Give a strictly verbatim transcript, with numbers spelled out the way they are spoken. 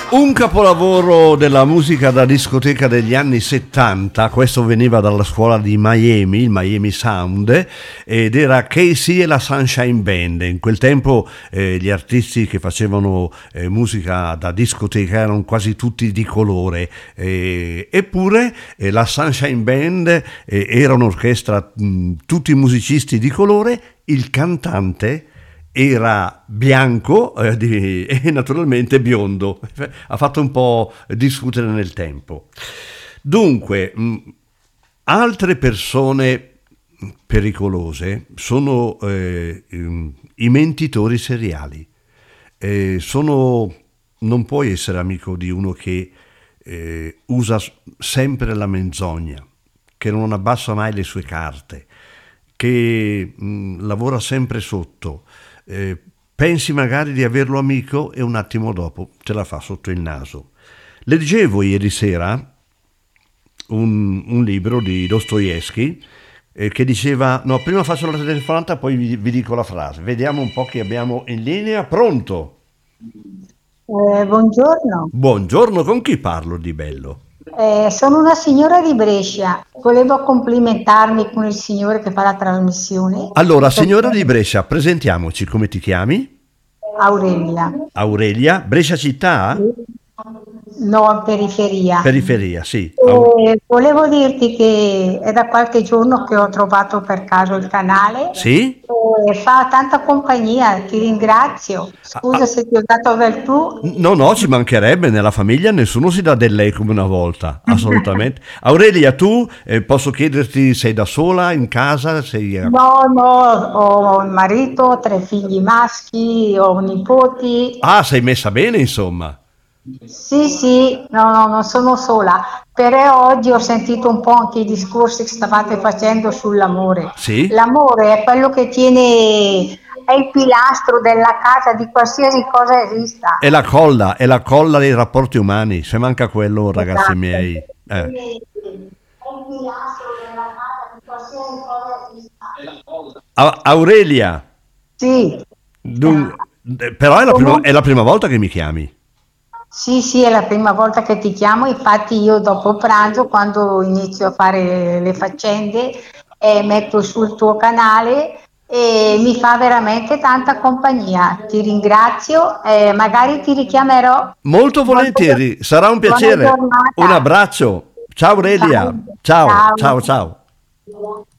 Un capolavoro della musica da discoteca degli anni settanta, questo veniva dalla scuola di Miami, il Miami Sound, ed era Casey e la Sunshine Band. In quel tempo eh, gli artisti che facevano eh, musica da discoteca erano quasi tutti di colore, eh, eppure eh, la Sunshine Band eh, era un'orchestra, mh, tutti musicisti di colore, il cantante era bianco eh, di, e naturalmente biondo, ha fatto un po' discutere nel tempo. Dunque, mh, altre persone pericolose sono eh, i mentitori seriali. Eh, sono, non puoi essere amico di uno che eh, usa sempre la menzogna, che non abbassa mai le sue carte, che mh, lavora sempre sotto. Eh, pensi magari di averlo amico e un attimo dopo te la fa sotto il naso. Leggevo ieri sera un, un libro di Dostoevsky eh, che diceva, no, prima faccio la telefonata, poi vi, vi dico la frase. Vediamo un po' chi abbiamo in linea. Pronto? Eh, buongiorno. Buongiorno, con chi parlo di bello? Eh, sono una signora di Brescia. Volevo complimentarmi con il signore che fa la trasmissione. Allora, signora di Brescia, presentiamoci, come ti chiami? Aurelia. Aurelia, Brescia città? No, periferia. Periferia, sì. E volevo dirti che è da qualche giorno che ho trovato per caso il canale. Sì? E fa tanta compagnia, ti ringrazio. Scusa Ah, se ti ho dato del tu. no, no, ci mancherebbe, nella famiglia nessuno si dà del lei come una volta, assolutamente. Aurelia, tu eh, posso chiederti, sei da sola in casa? Sei... No, no, ho un marito, tre figli maschi, ho nipoti. Ah, sei messa bene, insomma. Sì, sì, no, no, non sono sola, però oggi ho sentito un po' anche i discorsi che stavate facendo sull'amore. Sì? L'amore è quello che tiene, è il pilastro della casa, di qualsiasi cosa esista. È la colla, è la colla dei rapporti umani, se manca quello, ragazzi Esatto. miei. Eh. È il pilastro della casa, di qualsiasi cosa esista. A- Aurelia, Sì. dun- eh, però è la, prima, è la prima volta che mi chiami. Sì, sì, è la prima volta che ti chiamo, infatti io dopo pranzo, quando inizio a fare le faccende, eh, metto sul tuo canale e mi fa veramente tanta compagnia. Ti ringrazio e magari ti richiamerò. Molto Buona, volentieri, sarà un buona piacere. Un giornata. abbraccio. Ciao Aurelia. Ciao. Ciao, ciao, Ciao. ciao.